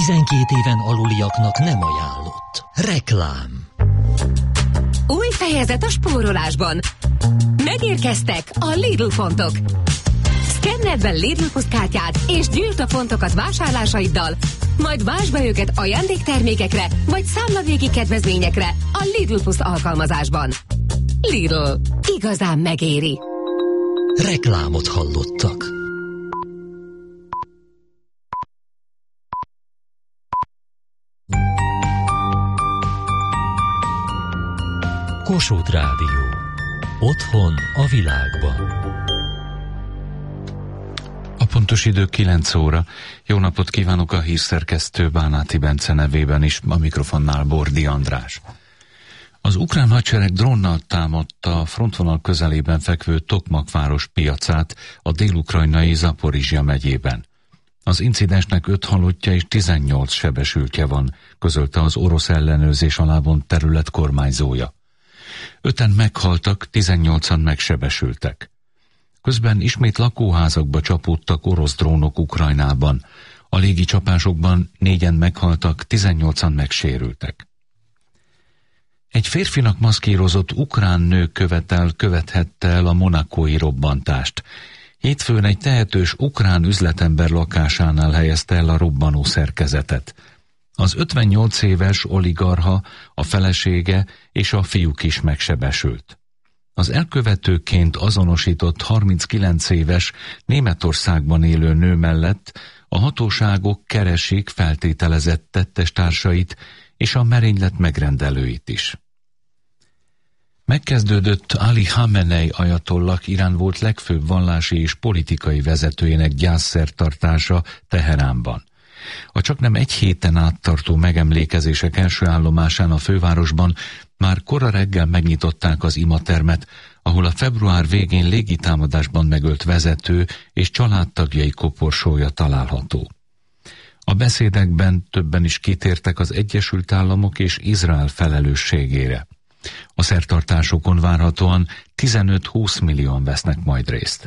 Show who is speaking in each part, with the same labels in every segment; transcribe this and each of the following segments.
Speaker 1: 12 éven aluliaknak nem ajánlott. Reklám.
Speaker 2: Új fejezet a spórolásban. Megérkeztek a Lidl fontok. Szkenneld be Lidl Plus kártyát és gyűjtsd a fontokat vásárlásaiddal, majd vásd be őket ajándéktermékekre vagy számlavéki kedvezményekre a Lidl Plus alkalmazásban. Lidl. Igazán megéri.
Speaker 1: Reklámot hallottak. Kossuth Rádió. Otthon a világban.
Speaker 3: A pontos idő 9 óra. Jó napot kívánok a hírszerkesztő Bánáti Bence nevében is, a mikrofonnál Bordi András. Az ukrán hadsereg drónnal támadta a frontvonal közelében fekvő Tokmak város piacát a dél-ukrajnai Zaporizsja megyében. Az incidensnek 5 halottja és 18 sebesültje van, közölte az orosz ellenőrzés alá vont terület kormányzója. 5-en meghaltak, 18-an megsebesültek. Közben ismét lakóházakba csapódtak orosz drónok Ukrajnában. A légi csapásokban 4-en meghaltak, 18-an megsérültek. Egy férfinak maszkírozott ukrán nő követhette el a monacói robbantást. Hétfőn egy tehetős ukrán üzletember lakásánál helyezte el a robbanó szerkezetet. Az 58 éves oligarcha, a felesége és a fiúk is megsebesült. Az elkövetőként azonosított 39 éves Németországban élő nő mellett a hatóságok keresik feltételezett tettestársait és a merénylet megrendelőit is. Megkezdődött Ali Khamenei ajatollak, Irán volt legfőbb vallási és politikai vezetőjének gyászszertartása Teheránban. A csaknem egy héten áttartó megemlékezések első állomásán a fővárosban már kora reggel megnyitották az imatermet, ahol a február végén légitámadásban megölt vezető és családtagjai koporsója található. A beszédekben többen is kitértek az Egyesült Államok és Izrael felelősségére. A szertartásokon várhatóan 15-20 millióan vesznek majd részt.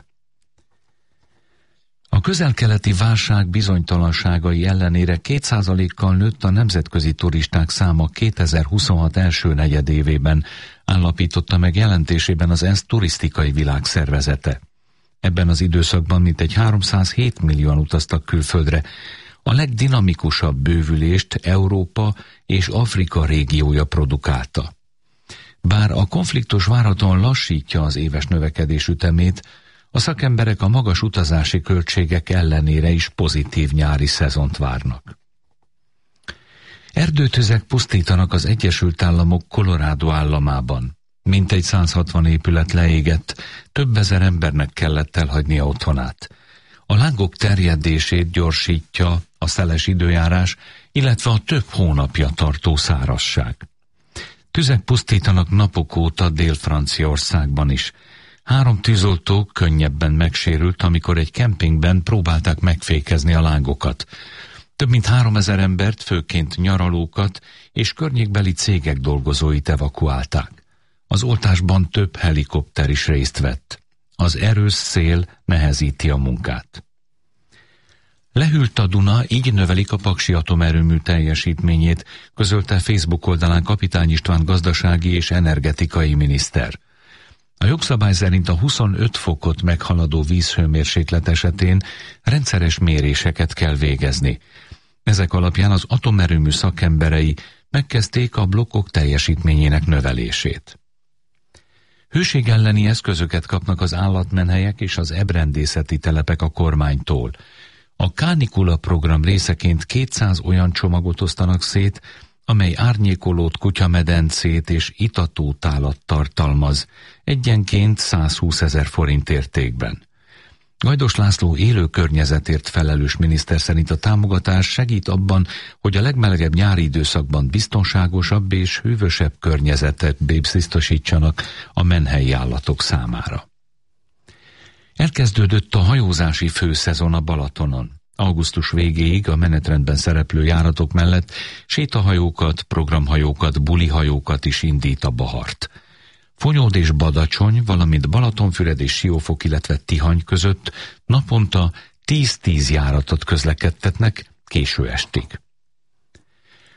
Speaker 3: A közel-keleti válság bizonytalanságai ellenére 2%-kal nőtt a nemzetközi turisták száma 2026 első negyedévében, állapította meg jelentésében az ENSZ turisztikai világszervezete. Ebben az időszakban mintegy 307 millióan utaztak külföldre. A legdinamikusabb bővülést Európa és Afrika régiója produkálta. Bár a konfliktus várhatóan lassítja az éves növekedés ütemét, a szakemberek a magas utazási költségek ellenére is pozitív nyári szezont várnak. Erdőtüzek pusztítanak az Egyesült Államok Colorado államában. Mintegy 160 épület leégett, több ezer embernek kellett elhagynia otthonát. A lángok terjedését gyorsítja a szeles időjárás, illetve a több hónapja tartó szárazság. Tüzek pusztítanak napok óta Dél-Franciaországban is. 3 tűzoltó könnyebben megsérült, amikor egy kempingben próbálták megfékezni a lángokat. Több mint 3000 embert, főként nyaralókat és környékbeli cégek dolgozóit evakuálták. Az oltásban több helikopter is részt vett. Az erős szél nehezíti a munkát. Lehűlt a Duna, így növelik a paksi atomerőmű teljesítményét, közölte Facebook oldalán Kapitány István gazdasági és energetikai miniszter. A jogszabály szerint a 25 fokot meghaladó vízhőmérséklet esetén rendszeres méréseket kell végezni. Ezek alapján az atomerőmű szakemberei megkezdték a blokkok teljesítményének növelését. Hőség elleni eszközöket kapnak az állatmenhelyek és az ebrendészeti telepek a kormánytól. A Kánikula program részeként 200 olyan csomagot osztanak szét, amely árnyékolót, kutyamedencét és itatótálat tartalmaz, egyenként 120 000 forint értékben. Gajdos László élő környezetért felelős miniszter szerint a támogatás segít abban, hogy a legmelegebb nyári időszakban biztonságosabb és hűvösebb környezetet biztosítsanak a menhelyi állatok számára. Elkezdődött a hajózási főszezon a Balatonon. Augusztus végéig a menetrendben szereplő járatok mellett sétahajókat, programhajókat, bulihajókat is indít a Bahart. Fonyód és Badacsony, valamint Balatonfüred és Siófok, illetve Tihany között naponta 10-10 járatot közlekedtetnek késő estig.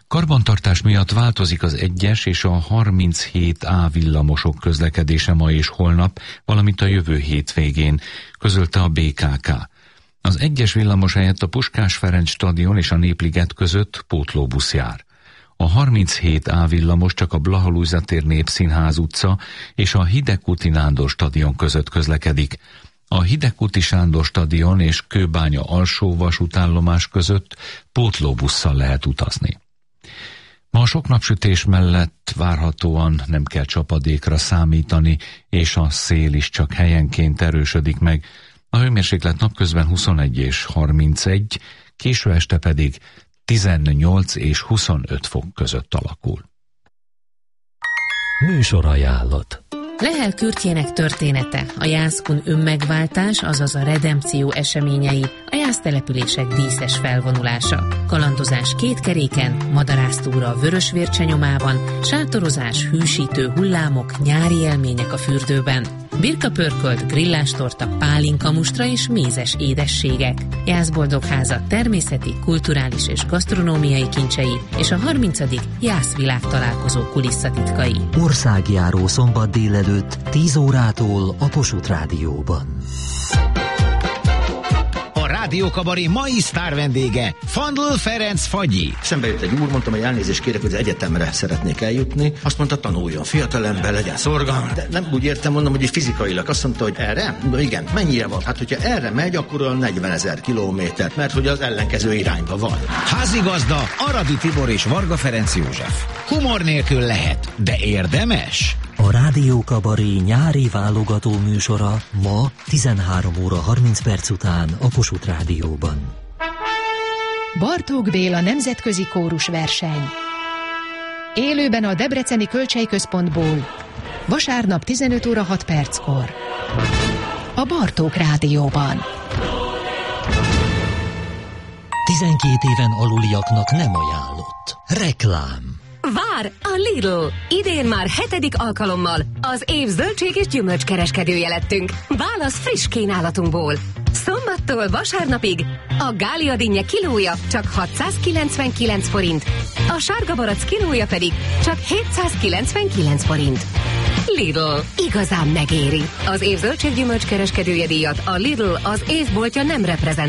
Speaker 3: Karbantartás miatt változik az 1-es és a 37A villamosok közlekedése ma és holnap, valamint a jövő hétvégén, közölte a BKK. Az 1-es villamos helyett a Puskás Ferenc stadion és a Népliget között pótlóbusz jár. A 37A villamos csak a Blaha Lujza tér Népszínház utca és a Hidegkúti Nándor stadion között közlekedik. A Hidegkúti Sándor stadion és Kőbánya alsó vasútállomás között pótlóbusszal lehet utazni. Ma a sok napsütés mellett várhatóan nem kell csapadékra számítani, és a szél is csak helyenként erősödik meg. A hőmérséklet napközben 21 és 31, késő este pedig 18 és 25 fok között alakul.
Speaker 1: Műsorajánlat.
Speaker 4: Lehel Kürtjének története, a Jászkun önmegváltás, azaz a redempció eseményei, a jásztelepülések díszes felvonulása, kalandozás kétkeréken, madarásztúra a Vörösvércse nyomában, sátorozás, hűsítő hullámok, nyári élmények a fürdőben, birkapörkölt, grillástorta, pálinkamustra és mézes édességek, Jászboldogháza természeti, kulturális és gasztronómiai kincsei és a 30. Jászvilág találkozó kulisszatitkai.
Speaker 1: Országjáró szombat délelőtt 10 órától a Kossuth Rádióban.
Speaker 5: Rádiókabaré mai sztár vendége, Fandl Ferenc Fagyi.
Speaker 6: Szembe jött egy úr, mondtam, hogy elnézést kérek, hogy az egyetemre szeretnék eljutni. Azt mondta, tanuljon, fiatalember, legyen szorgalmas. De nem úgy értem, mondom, hogy fizikailag. Azt mondta, hogy erre? De igen, mennyire van? Hát, hogyha erre megy, akkor a 40 000 kilométer, mert hogy az ellenkező irányba van.
Speaker 5: Házigazda Aradi Tibor és Varga Ferenc József. Humor nélkül lehet, de érdemes.
Speaker 1: A Rádiókabaré nyári válogató műsora ma 13 óra 30 perc után a Kossuth Rádióban.
Speaker 7: Bartók Béla nemzetközi kórusverseny. Élőben a Debreceni Kölcsey-központból. Vasárnap 15 óra 6 perckor. A Bartók Rádióban.
Speaker 1: 12 éven aluliaknak nem ajánlott. Reklám.
Speaker 2: Vár a Lidl! Idén már 7. alkalommal az év zöldség és gyümölcskereskedője lettünk. Válasz friss kínálatunkból. Szombattól vasárnapig a Gália dinnye kilója csak 699 forint, a sárga barack kilója pedig csak 799 forint. Lidl, igazán megéri. Az év zöldség gyümölcskereskedője díjat a Lidl, az évboltja nem reprezentál.